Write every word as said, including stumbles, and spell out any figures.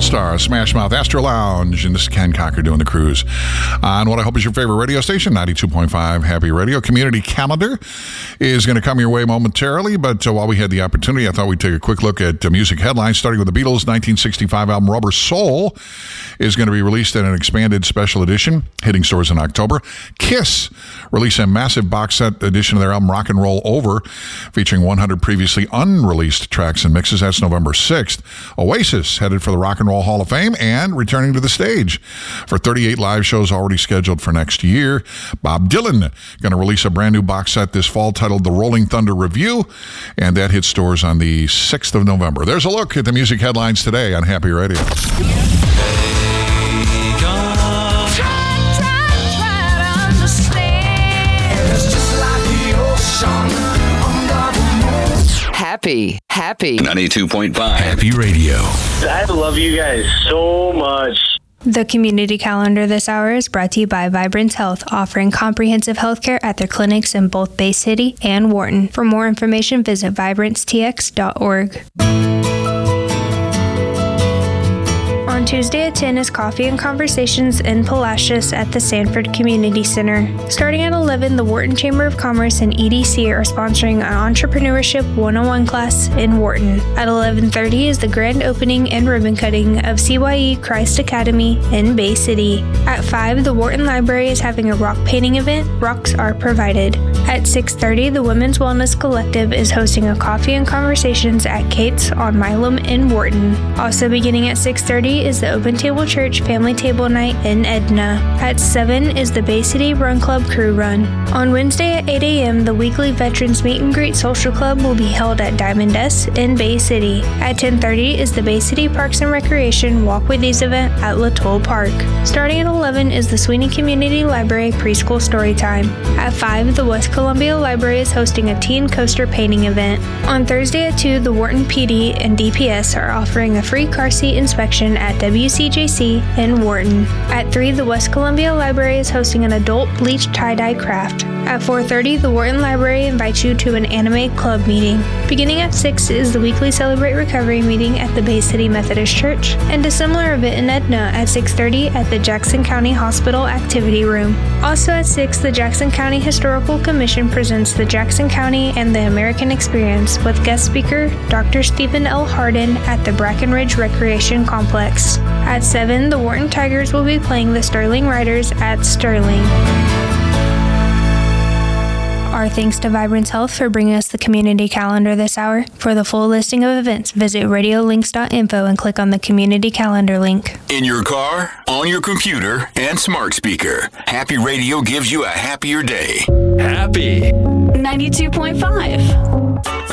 All-Star, Smash Mouth, Astro Lounge, and this is Ken Cocker doing the cruise on what I hope is your favorite radio station, ninety-two point five Happy Radio. Community Calendar is going to come your way momentarily, but uh, while we had the opportunity, I thought we'd take a quick look at uh, music headlines, starting with the Beatles' nineteen sixty-five album Rubber Soul is going to be released in an expanded special edition, hitting stores in October. Kiss released a massive box set edition of their album Rock and Roll Over, featuring one hundred previously unreleased tracks and mixes. That's November sixth. Oasis headed for the Rock and Roll Hall of Fame and returning to the stage for thirty-eight live shows already scheduled for next year. Bob Dylan going to release a brand new box set this fall titled The Rolling Thunder Review, and that hits stores on the sixth of November. There's a look at the music headlines today on Happy Radio. Happy, happy. ninety-two point five Happy Radio. I love you guys so much. The community calendar this hour is brought to you by Vibrance Health, offering comprehensive health care at their clinics in both Bay City and Wharton. For more information, visit vibrance t x dot org. On Tuesday at ten is Coffee and Conversations in Palacios at the Sanford Community Center. Starting at eleven, the Wharton Chamber of Commerce and E D C are sponsoring an Entrepreneurship one oh one class in Wharton. At eleven thirty is the grand opening and ribbon cutting of C Y E Christ Academy in Bay City. At five, the Wharton Library is having a rock painting event. Rocks are provided. At six thirty, the Women's Wellness Collective is hosting a Coffee and Conversations at Kate's on Milam in Wharton. Also beginning at six thirty is the Open Table Church Family Table Night in Edna. At seven is the Bay City Run Club Crew Run. On Wednesday at eight a.m., the weekly Veterans Meet and Greet Social Club will be held at Diamond S in Bay City. At ten thirty is the Bay City Parks and Recreation Walk With Ease event at Latoll Park. Starting at eleven is the Sweeney Community Library Preschool Storytime. At five, the West Columbia Library is hosting a teen coaster painting event. On Thursday at two, the Wharton P D and D P S are offering a free car seat inspection at W C J C in Wharton. At three, the West Columbia Library is hosting an adult bleach tie-dye craft. At four thirty, the Wharton Library invites you to an anime club meeting. Beginning at six is the weekly Celebrate Recovery meeting at the Bay City Methodist Church, and a similar event in Edna at six thirty at the Jackson County Hospital Activity Room. Also at six, the Jackson County Historical Commission presents the Jackson County and the American Experience with guest speaker Doctor Stephen L. Harden at the Brackenridge Recreation Complex. At seven, the Wharton Tigers will be playing the Sterling Riders at Sterling. Our thanks to Vibrance Health for bringing us the community calendar this hour. For the full listing of events, visit radio links dot info and click on the community calendar link. In your car, on your computer, and smart speaker, Happy Radio gives you a happier day. Happy ninety-two point five